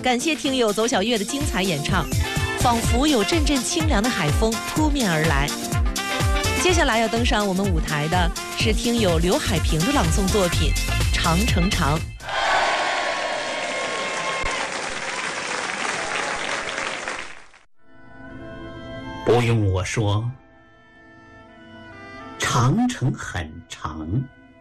感谢听友走小月的精彩演唱，仿佛有阵阵清凉的海风扑面而来。接下来要登上我们舞台的是听友刘海平的朗诵作品《长城长》。 不用我说，长城很长，